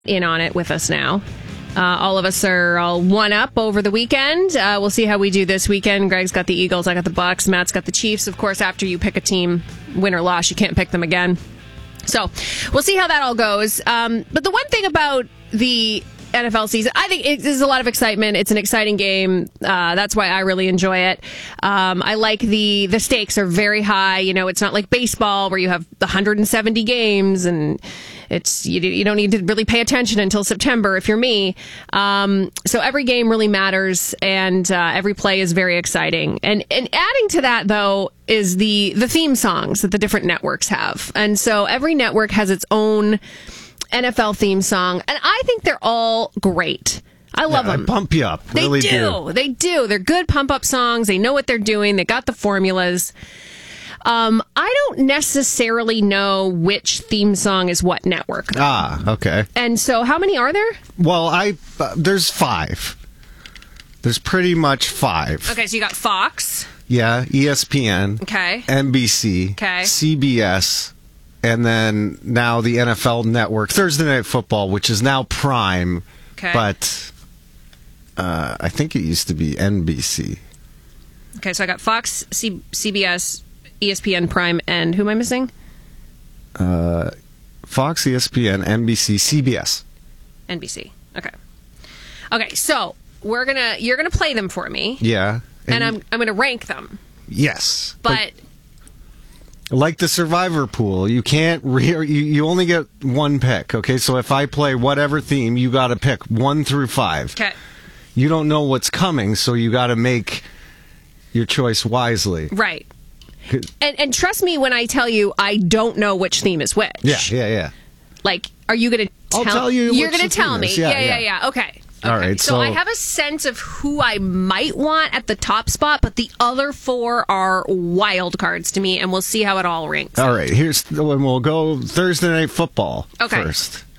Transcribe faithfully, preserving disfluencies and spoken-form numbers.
in on it with us now. Uh, all of us are all one up over the weekend. Uh, we'll see how we do this weekend. Greg's got the Eagles, I got the Bucks, Matt's got the Chiefs. Of course, after you pick a team, win or loss, you can't pick them again. So we'll see how that all goes. Um, but the one thing about the N F L season, I think it is a lot of excitement. It's an exciting game. Uh, that's why I really enjoy it. Um, I like the the stakes are very high. You know, it's not like baseball where you have the one hundred seventy games and it's you, you don't need to really pay attention until September if you're me. Um, so every game really matters, and uh, every play is very exciting. And and adding to that though is the the theme songs that the different networks have, and so every network has its own N F L theme song, and I think they're all great. I love yeah, them. They pump you up. They really do. do. They do. They're good pump-up songs. They know what they're doing. They got the formulas. Um, I don't necessarily know which theme song is what network. Though. Ah, okay. And so how many are there? Well, I uh, there's five. There's pretty much five. Okay, so you got Fox. Yeah, E S P N. Okay. N B C. Okay. C B S. And then now the N F L Network, Thursday Night Football, which is now Prime. Okay. But uh, I think it used to be N B C. Okay, so I got Fox, C- CBS, E S P N, Prime, and who am I missing? Uh, Fox, E S P N, N B C, C B S. N B C. Okay. Okay, so we're gonna you're gonna play them for me. Yeah. And, and I'm I'm gonna rank them. Yes. But. but like the Survivor pool, you can't re- you, you only get one pick, okay? So if I play whatever theme, you got to pick one through five. Okay. You don't know what's coming, so you got to make your choice wisely. Right. And and trust me when I tell you I don't know which theme is which. Yeah, yeah, yeah. Like, are you going to tell I'll tell you You're which going to tell theme me. is. Yeah, yeah, yeah, yeah. yeah. Okay. All okay. right, so, so- I have a sense of who I might want at the top spot, but the other four are wild cards to me, and we'll see how it all ranks. All right, here's when we'll go Thursday Night Football Okay. first.